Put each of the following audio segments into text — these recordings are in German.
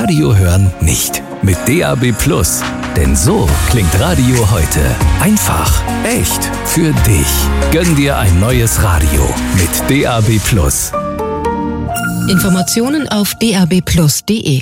Radio hören nicht. Mit DAB+. Denn so klingt Radio heute. Einfach, echt, für dich. Gönn dir ein neues Radio mit DAB+. Informationen auf dabplus.de.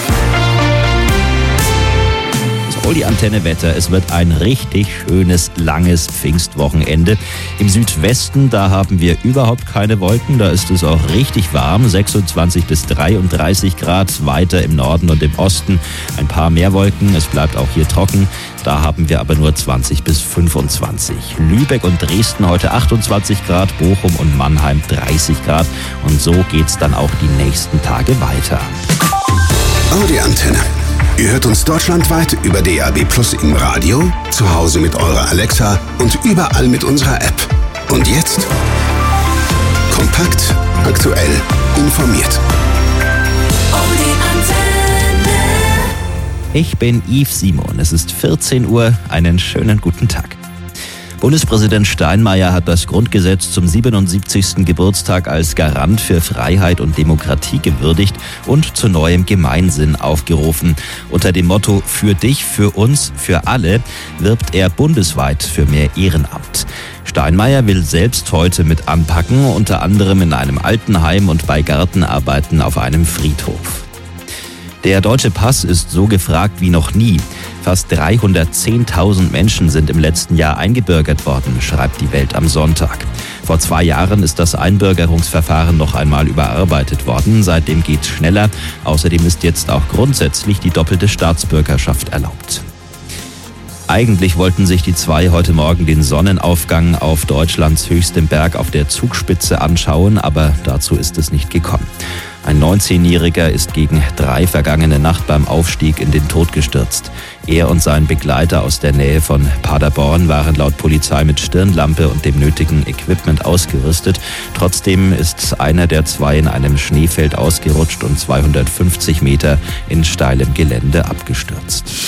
Die Antenne Wetter. Es wird ein richtig schönes, langes Pfingstwochenende. Im Südwesten, da haben wir überhaupt keine Wolken. Da ist es auch richtig warm, 26 bis 33 Grad. Weiter im Norden und im Osten ein paar mehr Wolken. Es bleibt auch hier trocken. Da haben wir aber nur 20 bis 25. Lübeck und Dresden heute 28 Grad, Bochum und Mannheim 30 Grad. Und so geht's dann auch die nächsten Tage weiter. Die Antenne. Ihr hört uns deutschlandweit über DAB+ im Radio, zu Hause mit eurer Alexa und überall mit unserer App. Und jetzt kompakt, aktuell, informiert. Ich bin Yves Simon. Es ist 14 Uhr. Einen schönen guten Tag. Bundespräsident Steinmeier hat das Grundgesetz zum 77. Geburtstag als Garant für Freiheit und Demokratie gewürdigt und zu neuem Gemeinsinn aufgerufen. Unter dem Motto „Für dich, für uns, für alle" wirbt er bundesweit für mehr Ehrenamt. Steinmeier will selbst heute mit anpacken, unter anderem in einem Altenheim und bei Gartenarbeiten auf einem Friedhof. Der deutsche Pass ist so gefragt wie noch nie. Fast 310.000 Menschen sind im letzten Jahr eingebürgert worden, schreibt die Welt am Sonntag. Vor 2 Jahren ist das Einbürgerungsverfahren noch einmal überarbeitet worden. Seitdem geht's schneller. Außerdem ist jetzt auch grundsätzlich die doppelte Staatsbürgerschaft erlaubt. Eigentlich wollten sich die zwei heute Morgen den Sonnenaufgang auf Deutschlands höchstem Berg auf der Zugspitze anschauen, aber dazu ist es nicht gekommen. Ein 19-Jähriger ist gegen 3 vergangene Nacht beim Aufstieg in den Tod gestürzt. Er und sein Begleiter aus der Nähe von Paderborn waren laut Polizei mit Stirnlampe und dem nötigen Equipment ausgerüstet. Trotzdem ist einer der zwei in einem Schneefeld ausgerutscht und 250 Meter in steilem Gelände abgestürzt.